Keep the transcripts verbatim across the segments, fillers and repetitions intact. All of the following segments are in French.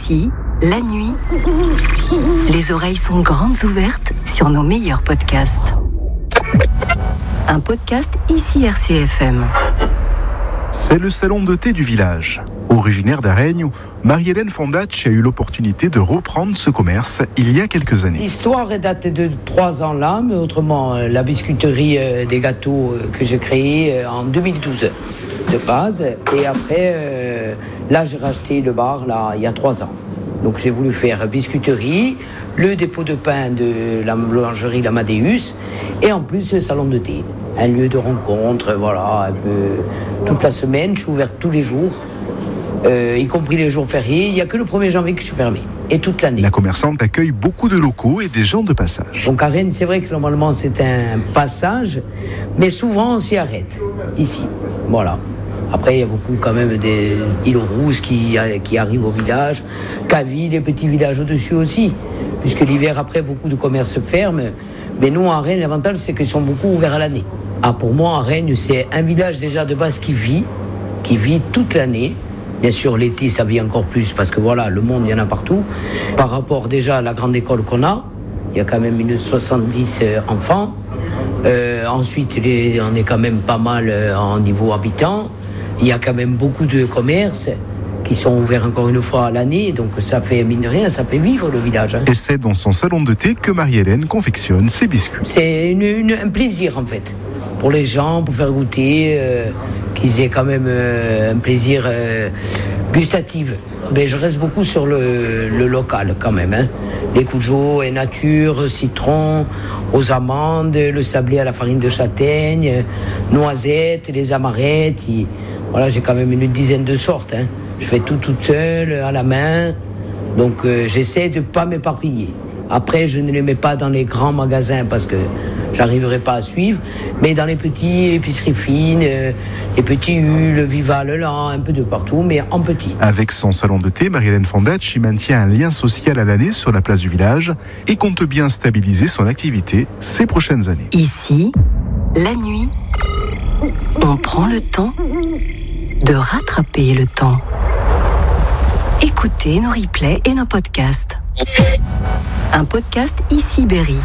Ici, la nuit, les oreilles sont grandes ouvertes sur nos meilleurs podcasts. Un podcast Ici R C F M. C'est le salon de thé du village. Originaire d'Aregno, Marie-Hélène Fondacci a eu l'opportunité de reprendre ce commerce il y a quelques années. L'histoire est datée de trois ans là, mais autrement, la biscuiterie des gâteaux que j'ai créée en deux mille douze de base. Et après, euh, là, j'ai racheté le bar là, il y a trois ans. Donc j'ai voulu faire biscuiterie, le dépôt de pain de la boulangerie l'Amadeus et en plus le salon de thé. Un lieu de rencontre, voilà, un peu toute la semaine, je suis ouverte tous les jours. Euh, y compris les jours fériés, il n'y a que le premier janvier que je suis fermé, et toute l'année. La commerçante accueille beaucoup de locaux et des gens de passage. Donc à Rennes, c'est vrai que normalement c'est un passage, mais souvent on s'y arrête, ici, voilà. Après il y a beaucoup quand même des îles rouges qui, qui arrivent au village, Caville, les petits villages au-dessus aussi, puisque l'hiver après beaucoup de commerces ferment, mais nous à Rennes, l'avantage c'est qu'ils sont beaucoup ouverts à l'année. Ah, pour moi à Rennes, c'est un village déjà de base qui vit, qui vit toute l'année. Bien sûr, l'été, ça vit encore plus parce que voilà, le monde, il y en a partout. Par rapport déjà à la grande école qu'on a, il y a quand même une soixante-dix euh, enfants. Euh, ensuite, les, on est quand même pas mal euh, en niveau habitant. Il y a quand même beaucoup de commerces qui sont ouverts encore une fois à l'année. Donc ça fait, mine de rien, ça fait vivre le village. Hein. Et c'est dans son salon de thé que Marie-Hélène confectionne ses biscuits. C'est une, une, un plaisir, en fait, pour les gens, pour faire goûter... Euh, qu'ils aient quand même euh, un plaisir euh, gustatif. Mais je reste beaucoup sur le, le local quand même. Hein. Les Cujo et nature, citron, aux amandes, le sablé à la farine de châtaigne, noisettes, les amarettes. Et, voilà, j'ai quand même une dizaine de sortes. Hein. Je fais tout toute seule, à la main. Donc euh, j'essaie de ne pas m'éparpiller. Après, je ne les mets pas dans les grands magasins parce que j'arriverai pas à suivre, mais dans les petits épiceries fines, euh, les petits U, le Vival, là, un peu de partout, mais en petit. Avec son salon de thé, Marie-Hélène Fondacci maintient un lien social à l'année sur la place du village et compte bien stabiliser son activité ces prochaines années. Ici, la nuit, on prend le temps de rattraper le temps. Écoutez nos replays et nos podcasts. Un podcast Ici Berry.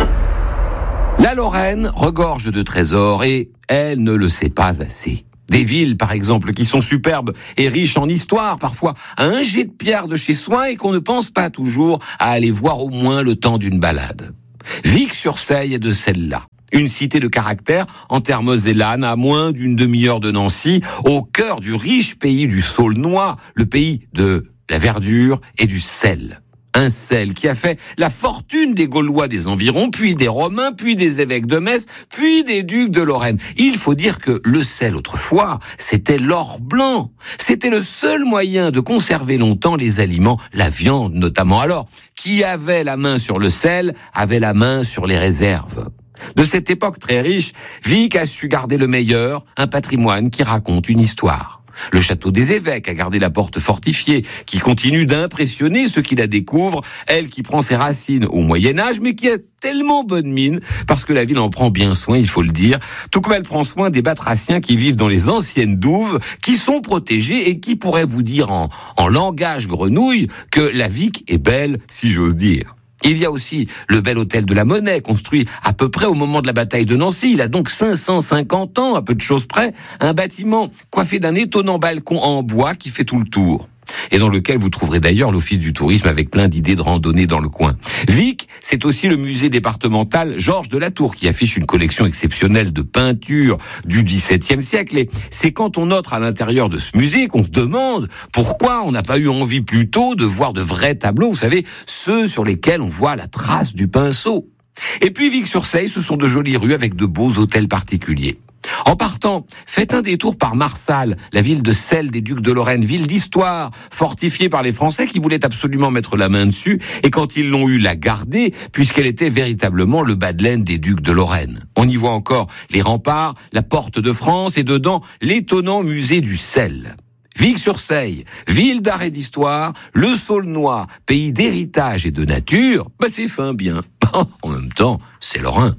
La Lorraine regorge de trésors et elle ne le sait pas assez. Des villes, par exemple, qui sont superbes et riches en histoire, parfois à un jet de pierre de chez soi et qu'on ne pense pas toujours à aller voir au moins le temps d'une balade. Vic-sur-Seille est de celle-là. Une cité de caractère en terre mosellane, à moins d'une demi-heure de Nancy, au cœur du riche pays du Saulnois, le pays de la verdure et du sel. Un sel qui a fait la fortune des Gaulois des environs, puis des Romains, puis des évêques de Metz, puis des ducs de Lorraine. Il faut dire que le sel, autrefois, c'était l'or blanc. C'était le seul moyen de conserver longtemps les aliments, la viande notamment. Alors, qui avait la main sur le sel, avait la main sur les réserves. De cette époque très riche, Vic a su garder le meilleur, un patrimoine qui raconte une histoire. Le château des évêques a gardé la porte fortifiée, qui continue d'impressionner ceux qui la découvrent, elle qui prend ses racines au Moyen-Âge, mais qui a tellement bonne mine, parce que la ville en prend bien soin, il faut le dire, tout comme elle prend soin des batraciens qui vivent dans les anciennes douves, qui sont protégés et qui pourraient vous dire en, en langage grenouille que la Vic est belle, si j'ose dire. Il y a aussi le bel hôtel de la Monnaie, construit à peu près au moment de la bataille de Nancy. Il a donc cinq cent cinquante ans, à peu de choses près. Un bâtiment coiffé d'un étonnant balcon en bois qui fait tout le tour. Et dans lequel vous trouverez d'ailleurs l'office du tourisme avec plein d'idées de randonnée dans le coin. Vic, c'est aussi le musée départemental Georges de la Tour qui affiche une collection exceptionnelle de peintures du dix-septième siècle. Et c'est quand on entre à l'intérieur de ce musée qu'on se demande pourquoi on n'a pas eu envie plus tôt de voir de vrais tableaux, vous savez, ceux sur lesquels on voit la trace du pinceau. Et puis Vic-sur-Seille, ce sont de jolies rues avec de beaux hôtels particuliers. En partant, faites un détour par Marsal, la ville de Celle des Ducs de Lorraine, ville d'histoire, fortifiée par les Français qui voulaient absolument mettre la main dessus, et quand ils l'ont eu, la garder, puisqu'elle était véritablement le bas de laine des Ducs de Lorraine. On y voit encore les remparts, la porte de France, et dedans, l'étonnant musée du sel. Vic-sur-Seille, ville d'art et d'histoire, le Saulnois, pays d'héritage et de nature, bah c'est fin bien. En même temps, c'est lorrain.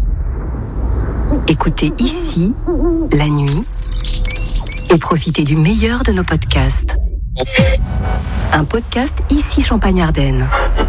Écoutez Ici, la nuit, et profitez du meilleur de nos podcasts. Un podcast ici Champagne-Ardenne.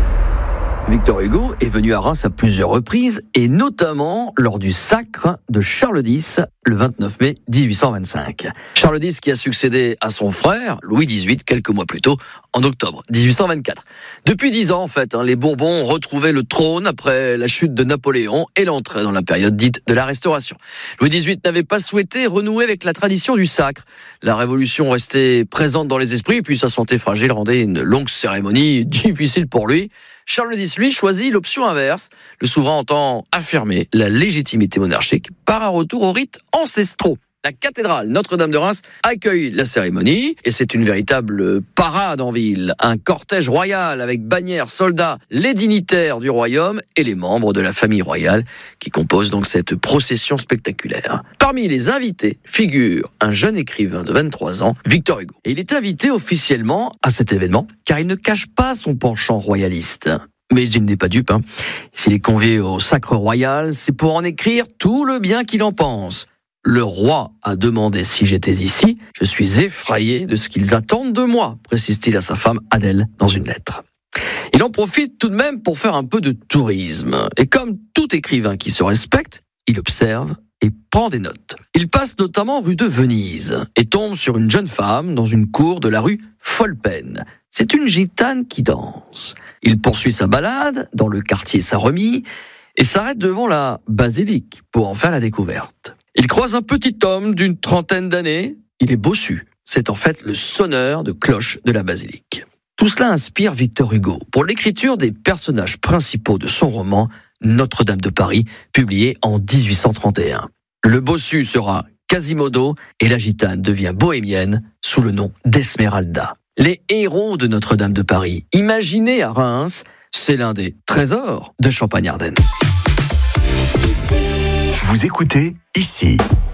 Victor Hugo est venu à Reims à plusieurs reprises, et notamment lors du sacre de Charles dix, le vingt-neuf mai dix-huit cent vingt-cinq. Charles dix qui a succédé à son frère, Louis dix-huit, quelques mois plus tôt, en octobre dix-huit cent vingt-quatre. Depuis dix ans, en fait, hein, les Bourbons ont retrouvé le trône après la chute de Napoléon et l'entrée dans la période dite de la Restauration. Louis dix-huit n'avait pas souhaité renouer avec la tradition du sacre. La Révolution restait présente dans les esprits, puis sa santé fragile rendait une longue cérémonie difficile pour lui. Charles dix, lui, choisit l'option inverse. Le souverain entend affirmer la légitimité monarchique par un retour aux rites ancestraux. La cathédrale Notre-Dame de Reims accueille la cérémonie et c'est une véritable parade en ville. Un cortège royal avec bannières, soldats, les dignitaires du royaume et les membres de la famille royale qui composent donc cette procession spectaculaire. Parmi les invités figure un jeune écrivain de vingt-trois ans, Victor Hugo. Et il est invité officiellement à cet événement car il ne cache pas son penchant royaliste. Mais Jim n'est pas dupe. Hein. S'il est convié au sacre royal, c'est pour en écrire tout le bien qu'il en pense. Le roi a demandé si j'étais ici. Je suis effrayé de ce qu'ils attendent de moi, précise-t-il à sa femme Adèle dans une lettre. Il en profite tout de même pour faire un peu de tourisme. Et comme tout écrivain qui se respecte, il observe et prend des notes. Il passe notamment rue de Venise et tombe sur une jeune femme dans une cour de la rue Folpen. C'est une gitane qui danse. Il poursuit sa balade dans le quartier Saint-Remy et s'arrête devant la basilique pour en faire la découverte. Il croise un petit homme d'une trentaine d'années. Il est bossu. C'est en fait le sonneur de cloche de la basilique. Tout cela inspire Victor Hugo pour l'écriture des personnages principaux de son roman Notre-Dame de Paris, publié en dix-huit cent trente et un. Le bossu sera Quasimodo et la gitane devient bohémienne sous le nom d'Esmeralda. Les héros de Notre-Dame de Paris, imaginés à Reims, c'est l'un des trésors de Champagne-Ardenne. Vous écoutez ici.